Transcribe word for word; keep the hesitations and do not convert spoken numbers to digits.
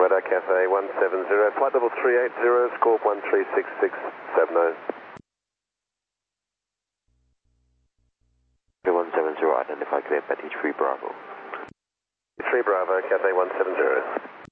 Radar Cathay one seven zero, flight level three eight zero, score one three six six seven zero. one seven zero, identify clear, Betty three Bravo. three Bravo, Cathay one seven zero.